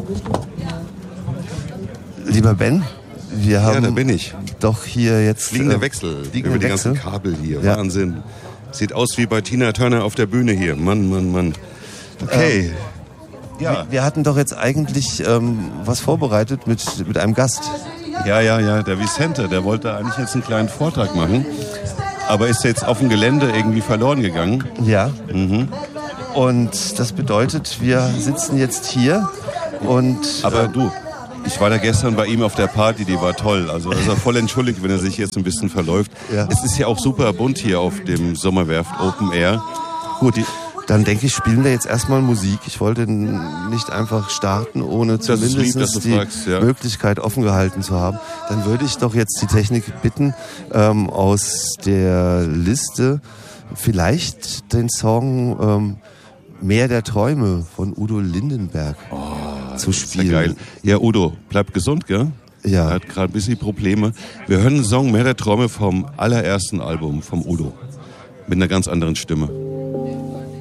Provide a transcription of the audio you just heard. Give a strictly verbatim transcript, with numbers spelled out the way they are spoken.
Lieber Ben, wir haben ja, da bin ich. doch hier jetzt... Fliegender Wechsel fliegende über die Wechsel. ganzen Kabel hier. Ja. Wahnsinn. Sieht aus wie bei Tina Turner auf der Bühne hier. Mann, Mann, Mann. Okay. Ähm, ja. wir, wir hatten doch jetzt eigentlich ähm, was vorbereitet mit, mit einem Gast. Ja, ja, ja. Der Vicente, der wollte eigentlich jetzt einen kleinen Vortrag machen. Aber ist jetzt auf dem Gelände irgendwie verloren gegangen. Ja. Mhm. Und das bedeutet, wir sitzen jetzt hier und... Aber äh, du... Ich war da gestern bei ihm auf der Party, die war toll. Also ist er voll entschuldigt, wenn er sich jetzt ein bisschen verläuft. Ja. Es ist ja auch super bunt hier auf dem Sommerwerft Open Air. Gut, die, dann denke ich, spielen wir jetzt erstmal Musik. Ich wollte n- nicht einfach starten, ohne Das ist lieb, dass zumindest du die fragst, ja. Möglichkeit offen gehalten zu haben. Dann würde ich doch jetzt die Technik bitten, ähm, aus der Liste vielleicht den Song ähm, Meer der Träume von Udo Lindenberg oh, zu spielen. Ja, geil. Ja, Udo, bleib gesund, gell? Ja. Er hat gerade ein bisschen Probleme. Wir hören einen Song Mehr der Träume vom allerersten Album vom Udo. Mit einer ganz anderen Stimme.